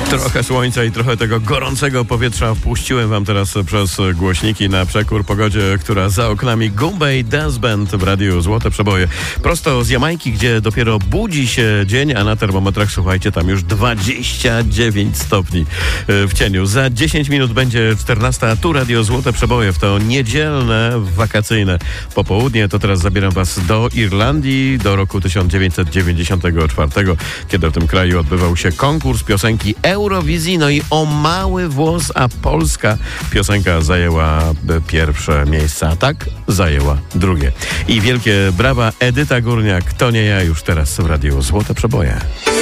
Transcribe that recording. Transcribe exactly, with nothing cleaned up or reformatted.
Trochę słońca i trochę tego gorącego powietrza wpuściłem wam teraz przez głośniki na przekór pogodzie, która za oknami. Goombay Dance Band w radiu Złote Przeboje. Prosto z Jamajki, gdzie dopiero budzi się dzień, a na termometrach, słuchajcie, tam już dwadzieścia dziewięć stopni w cieniu. Za dziesięć minut będzie czternasta, tu radio Złote Przeboje w to niedzielne, wakacyjne popołudnie. To teraz zabieram was do Irlandii, do roku tysiąc dziewięćset dziewięćdziesiątego czwartego, kiedy w tym kraju odbywał się konkurs piosenki Eurowizji. No i o mały włos, a polska piosenka zajęła pierwsze miejsce, a tak zajęła drugie. I wielkie brawa, Edyta Górniak, to nie ja, już teraz w radiu Złote Przeboje.